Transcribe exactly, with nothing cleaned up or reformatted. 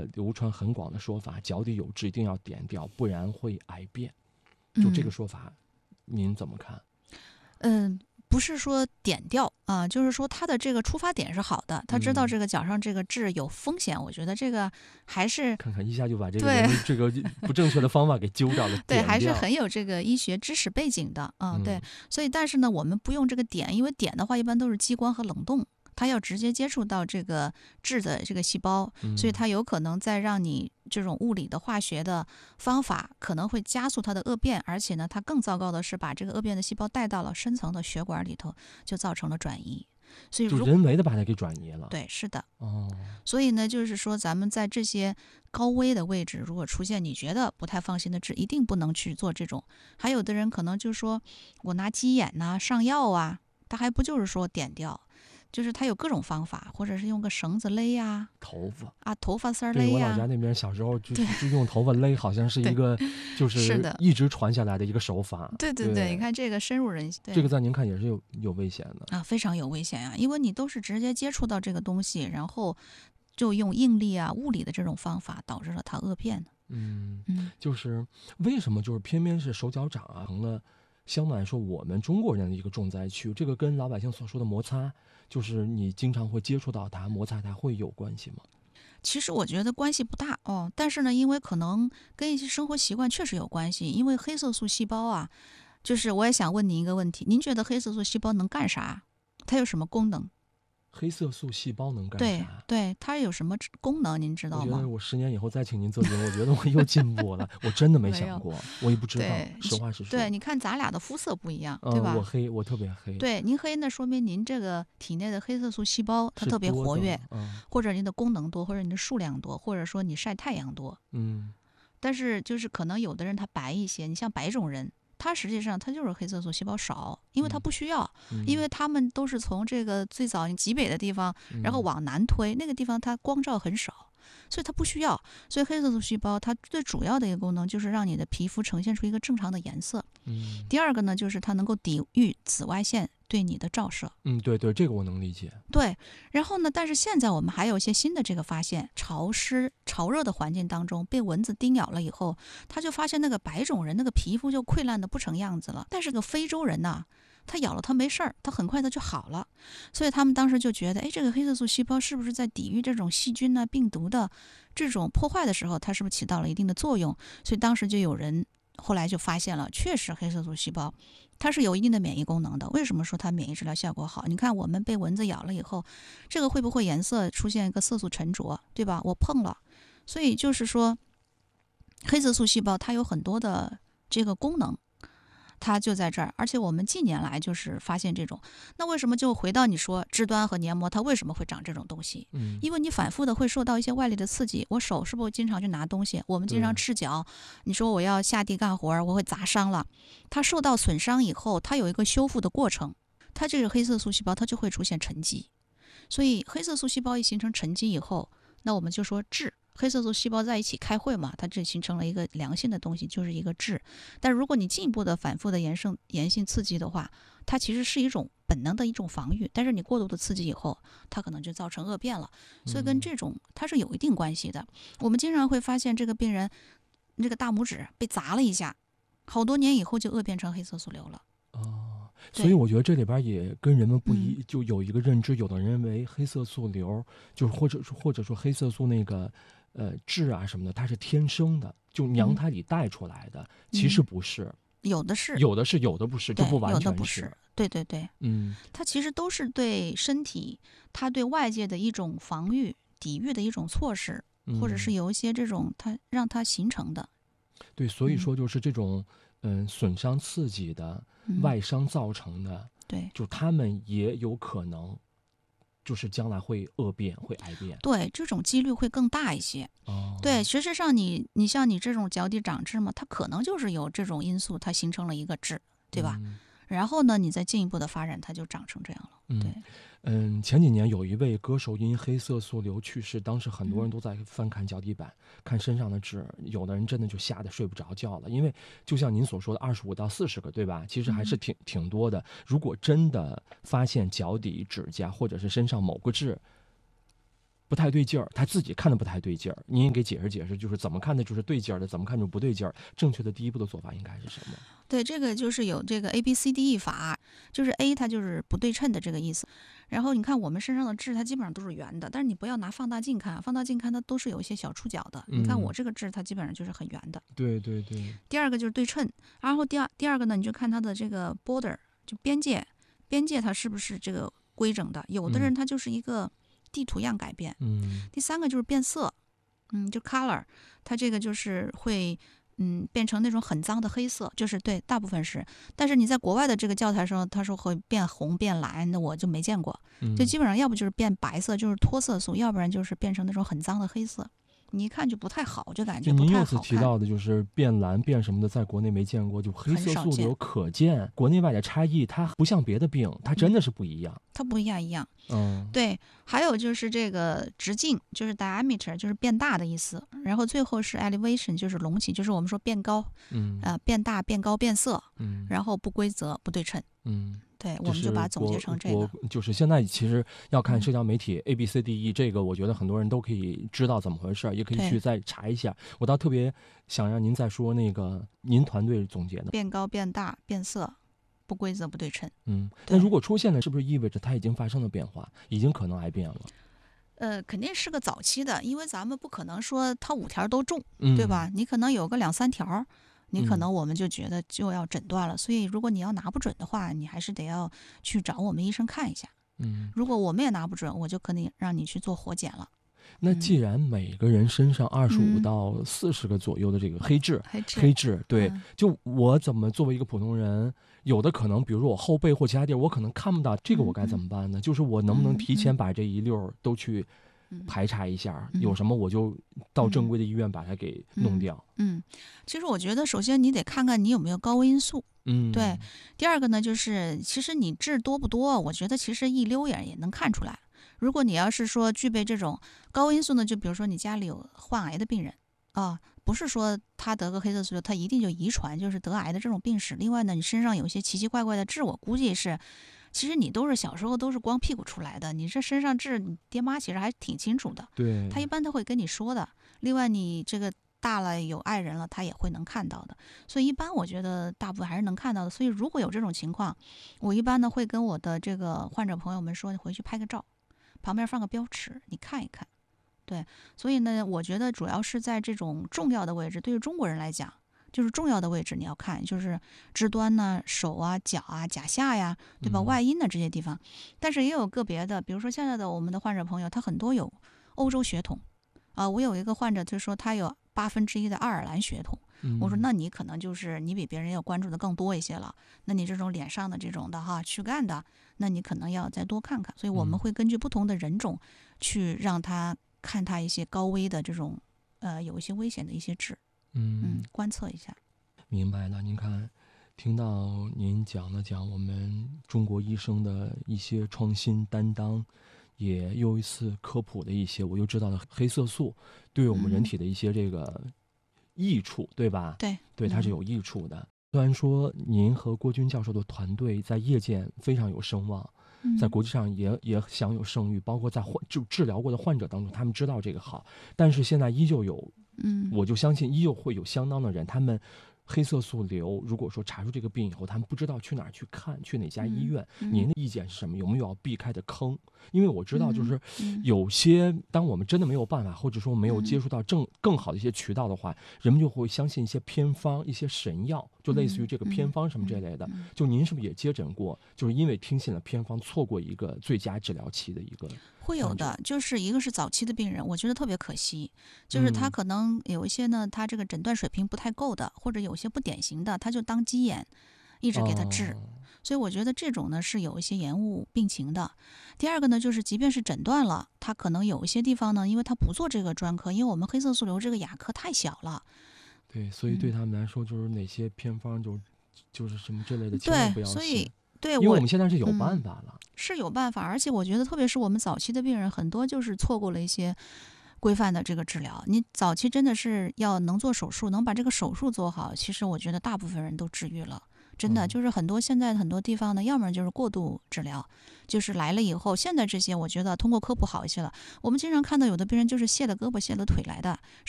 流传很广的说法，脚底有痣一定要点掉，不然会癌变。就这个说法，嗯、您怎么看？ 嗯。不是说点掉啊、呃，就是说他的这个出发点是好的，他知道这个脚上这个痣有风险，嗯、我觉得这个还是看看一下就把这个人这个不正确的方法给揪掉了， 对，还是很有这个医学知识背景的啊、嗯，对，所以但是呢，我们不用这个点，因为点的话一般都是激光和冷冻。它要直接接触到这个痣的这个细胞，所以它有可能在让你这种物理的化学的方法可能会加速它的恶变，而且呢，它更糟糕的是把这个恶变的细胞带到了深层的血管里头，就造成了转移。所以就人为的把它给转移了。 对，是的。 哦， 所以呢，就是说咱们在这些高危的位置，如果出现你觉得不太放心的痣，一定不能去做这种。还有的人可能就说我拿鸡眼呐、啊、上药啊，他还不就是说点掉。就是它有各种方法，或者是用个绳子勒呀、啊， 头发啊，头发丝勒呀。 对，我老家那边小时候就就用头发勒，好像是一个就是一直传下来的一个手法。 对对 对, 对，你看这个深入人心。 这个在您看也是有有危险的啊，非常有危险啊！因为你都是直接接触到这个东西，然后就用应力啊、物理的这种方法，导致了它恶变的。 嗯嗯，就是为什么就是偏偏是手脚掌啊成了相对来说我们中国人的一个重灾区？这个跟老百姓所说的摩擦，就是你经常会接触到它，摩擦它会有关系吗？ 其实我觉得关系不大哦，但是呢，因为可能跟一些生活习惯确实有关系。因为黑色素细胞啊，就是我也想问您一个问题：您觉得黑色素细胞能干啥？它有什么功能？ 黑色素细胞能干啥？ 对对，它有什么功能？您知道吗？ 我觉得我十年以后再请您做节目，我觉得我又进步了。我真的没想过，我也不知道。实话实说。 对，你看咱俩的肤色不一样，对吧？ 嗯、我黑，我特别黑。 对，您黑那说明您这个体内的黑色素细胞它特别活跃， 嗯、 或者您的功能多，或者您的数量多，或者说你晒太阳多。 嗯。 但是就是可能有的人他白一些，你像白种人。它实际上它就是黑色素细胞少，因为它不需要， 嗯、 因为他们都是从这个最早极北的地方，然后往南推，嗯、那个地方它光照很少，所以它不需要。所以黑色素细胞它最主要的一个功能就是让你的皮肤呈现出一个正常的颜色。 嗯、 第二个呢，就是它能够抵御紫外线对你的照射。 嗯，对对，这个我能理解。 对，然后呢，但是现在我们还有一些新的这个发现，潮湿、潮热的环境当中被蚊子叮咬了以后，他就发现那个白种人那个皮肤就溃烂的不成样子了，但是个非洲人呐、啊，他咬了他没事儿，他很快他就好了。所以他们当时就觉得，哎，这个黑色素细胞是不是在抵御这种细菌啊、病毒的这种破坏的时候，它是不是起到了一定的作用？所以当时就有人后来就发现了，确实黑色素细胞它是有一定的免疫功能的。为什么说它免疫治疗效果好？你看我们被蚊子咬了以后，这个会不会颜色出现一个色素沉着，对吧？我碰了，所以就是说黑色素细胞它有很多的这个功能，它就在这儿。而且我们近年来就是发现这种，那为什么就回到你说肢端和黏膜它为什么会长这种东西？ 嗯， 因为你反复的会受到一些外力的刺激。我手是不是经常去拿东西？我们经常赤脚，你说我要下地干活，我会砸伤了。它受到损伤以后，它有一个修复的过程，它这个黑色素细胞它就会出现沉积。所以黑色素细胞一形成沉积以后，那我们就说痣。黑色素细胞在一起开会嘛，它这形成了一个良性的东西，就是一个痣。但如果你进一步的反复的炎性炎性刺激的话，它其实是一种本能的一种防御，但是你过度的刺激以后，它可能就造成恶变了。所以跟这种它是有一定关系的。我们经常会发现这个病人这个大拇指被砸了一下，好多年以后就恶变成黑色素瘤了。 哦，所以我觉得这里边也跟人们不一， 嗯、 就有一个认知，有的人认为黑色素瘤，就是或者或者说黑色素那个呃痣啊什么的，它是天生的，就娘胎里带出来的，嗯、其实不是， 有的是， 有的是，有的不是，就不完全是， 有的不是，对对对， 嗯， 它其实都是对身体，它对外界的一种防御、抵御的一种措施， 嗯、 或者是有一些这种它让它形成的。 对，所以说就是这种嗯、呃、损伤刺激的、 嗯、 外伤造成的， 对， 就他们也有可能。就是将来会恶变，会癌变， 对，这种几率会更大一些。 哦， 对，实际上你你像你这种脚底长痣嘛，它可能就是有这种因素，它形成了一个痣，对吧？ 嗯、 然后呢，你再进一步的发展，它就长成这样了。 嗯、 对， 嗯，前几年有一位歌手因黑色素瘤去世，当时很多人都在翻看脚底板，嗯、看身上的痣，有的人真的就吓得睡不着觉了，因为就像您所说的二十五到四十个，对吧？其实还是挺、嗯、挺多的。如果真的发现脚底、指甲或者是身上某个痣不太对劲儿，他自己看的不太对劲儿，您也给解释解释，就是怎么看的就是对劲儿的，怎么看就不对劲儿，正确的第一步的做法应该是什么？ 对，这个就是有这个 A B C D E 法，就是 A 它就是不对称的这个意思。然后你看我们身上的痣，它基本上都是圆的，但是你不要拿放大镜看，放大镜看它都是有一些小触角的。 嗯、 你看我这个痣，它基本上就是很圆的。 对对对。 第二个就是对称，然后第二第二个呢，你就看它的这个 border， 就边界，边界它是不是这个规整的？有的人他就是一个地图样改变。 嗯。 第三个就是变色，嗯，就 color， 它这个就是会。嗯，变成那种很脏的黑色，就是对，大部分是。但是你在国外的这个教材上，他说会变红变蓝，那我就没见过。就基本上要不就是变白色，就是脱色素，要不然就是变成那种很脏的黑色。你一看就不太好，就感觉不太好看。 您又次提到的就是变蓝变什么的，在国内没见过，就黑色素瘤可见，国内外的差异，它不像别的病，它真的是不一样。 嗯、它不一样一样。 嗯， 对。还有就是这个直径，就是 diameter， 就是变大的意思。然后最后是 elevation， 就是隆起，就是我们说变高， 嗯， 呃，变大、变高、变色， 嗯， 然后不规则、不对称， 嗯。 对，我们就把它总结成这个。 就是现在其实要看社交媒体 A B C D E 这个，我觉得很多人都可以知道怎么回事，也可以去再查一下。我倒特别想让您再说那个您团队总结的变高、变大、变色、不规则、不对称。 嗯，那如果出现了，是不是意味着它已经发生了变化，已经可能癌变了？ 呃，肯定是个早期的，因为咱们不可能说它五条都中， 嗯、 对吧？你可能有个两三条。你可能我们就觉得就要诊断了，嗯、所以如果你要拿不准的话，你还是得要去找我们医生看一下。 嗯， 如果我们也拿不准，我就可能让你去做活检了。 那既然每个人身上二十五到四十个左右的这个黑痣， 黑痣， 黑痣，对， 嗯、 就我怎么作为一个普通人，有的可能，比如说我后背或其他地儿，我可能看不到，这个我该怎么办呢？ 嗯、 就是我能不能提前把这一溜都去排查一下， 嗯、 有什么我就到正规的医院把它给弄掉。 嗯，嗯其实我觉得首先你得看看你有没有高危因素。 嗯， 对。第二个呢，就是其实你痣多不多，我觉得其实一溜眼也能看出来。如果你要是说具备这种高危因素呢，就比如说你家里有患癌的病人啊，不是说他得个黑色素瘤，他一定就遗传就是得癌的这种病史。另外呢，你身上有一些奇奇怪怪的痣，我估计是。其实你都是小时候都是光屁股出来的，你这身上痣，你爹妈其实还挺清楚的。 对， 他一般都会跟你说的。另外，你这个大了有爱人了，他也会能看到的。所以一般我觉得大部分还是能看到的。所以如果有这种情况，我一般呢会跟我的这个患者朋友们说，你回去拍个照，旁边放个标尺，你看一看。对，所以呢，我觉得主要是在这种重要的位置，对于中国人来讲。就是重要的位置你要看，就是肢端呢、手啊、脚啊、甲下呀，对吧？ 嗯、 外阴的这些地方，但是也有个别的，比如说现在的我们的患者朋友，他很多有欧洲血统啊、呃。我有一个患者就说他有八分之一的爱尔兰血统， 嗯、 我说那你可能就是你比别人要关注的更多一些了。那你这种脸上的这种的哈躯干的，那你可能要再多看看。所以我们会根据不同的人种去让他看他一些高危的这种呃有一些危险的一些痣。 嗯, 嗯，观测一下。 明白了。您看，听到您讲了讲我们中国医生的一些创新担当，也又一次科普的一些，我又知道了黑色素对我们人体的一些这个益处，嗯、对吧？ 对， 对，它是有益处的。嗯、虽然说您和郭军教授的团队在业界非常有声望。在国际上也也享有盛誉，包括在患就治疗过的患者当中，他们知道这个好，但是现在依旧有， 嗯， 我就相信依旧会有相当的人，他们黑色素瘤如果说查出这个病以后，他们不知道去哪儿去看，去哪家医院。 嗯、 您的意见是什么？有没有要避开的坑？因为我知道，就是有些当我们真的没有办法，或者说没有接触到正更好的一些渠道的话，人们就会相信一些偏方、一些神药，就类似于这个偏方什么这类的。就您是不是也接诊过？就是因为听信了偏方，错过一个最佳治疗期的一个？ 会有的，就是一个是早期的病人，我觉得特别可惜，就是他可能有一些呢，他这个诊断水平不太够的，或者有些不典型的，他就当鸡眼，一直给他治。哦，所以我觉得这种呢是有一些延误病情的。第二个呢，就是即便是诊断了，他可能有一些地方呢，因为他不做这个专科，因为我们黑色素瘤这个亚科太小了。 对，所以对他们来说，就是哪些偏方就、嗯、就是什么之类的，千万不要信。 对，所以对， 因为我们现在是有办法了、 嗯，是有办法，而且我觉得特别是我们早期的病人，很多就是错过了一些规范的这个治疗。你早期真的是要能做手术，能把这个手术做好，其实我觉得大部分人都治愈了。 真的嗯就是很多现在很多地方呢，要么就是过度治疗，就是来了以后，现在这些我觉得通过科普好一些了。我们经常看到有的病人就是卸了胳膊卸了腿来的，